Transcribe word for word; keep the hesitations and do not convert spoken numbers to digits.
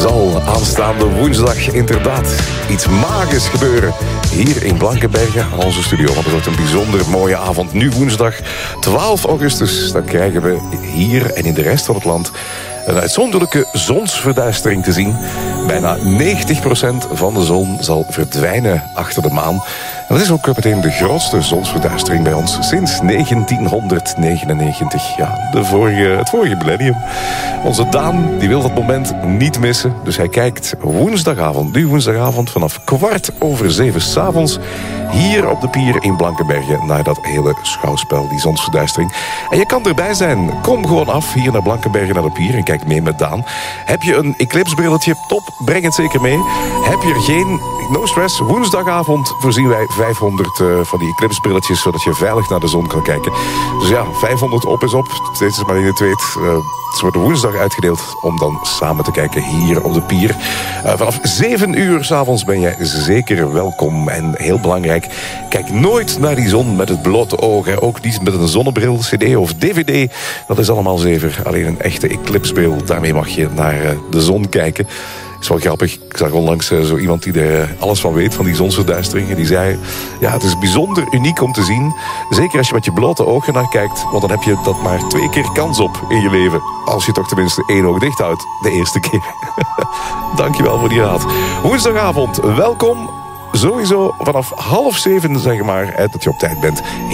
zal aanstaande woensdag inderdaad iets magisch gebeuren. Hier in Blankenberge, aan onze studio. Want het wordt een bijzonder mooie avond. Nu woensdag twaalf augustus. Dan krijgen we hier en in de rest van het land een uitzonderlijke zonsverduistering te zien. Bijna negentig procent van de zon zal verdwijnen achter de maan. En dat is ook meteen de grootste zonsverduistering bij ons sinds negentienhonderdnegenennegentig. Ja, de vorige, het vorige millennium. Onze Daan die wil dat moment niet missen. Dus hij kijkt woensdagavond, nu woensdagavond, vanaf kwart over zeven 's avonds hier op de pier in Blankenberge naar dat hele schouwspel, die zonsverduistering. En je kan erbij zijn. Kom gewoon af hier naar Blankenberge, naar de pier en kijk mee met Daan. Heb je een eclipsebrilletje? Top, breng het zeker mee. Heb je er geen? No stress. Woensdagavond voorzien wij vijfhonderd uh, van die eclipsebrilletjes, zodat je veilig naar de zon kan kijken. Dus ja, vijfhonderd op is op. Steeds is maar in het weet. Uh, Ze worden woensdag uitgedeeld om dan samen te kijken hier op de pier. Uh, vanaf zeven uur 's avonds ben jij zeker welkom. En heel belangrijk, kijk nooit naar die zon met het blote oog. Hè. Ook niet met een zonnebril, cd of dvd. Dat is allemaal zever. Alleen een echte eclipsebril, daarmee mag je naar uh, de zon kijken. Dat is wel grappig. Ik zag onlangs uh, zo iemand die er alles van weet, van die zonsverduistering. En die zei, ja, het is bijzonder uniek om te zien. Zeker als je met je blote ogen naar kijkt. Want dan heb je dat maar twee keer kans op in je leven. Als je toch tenminste één oog dicht houdt. De eerste keer. Dankjewel voor die raad. Woensdagavond, welkom. Sowieso vanaf half zeven, zeg maar, dat je op tijd bent.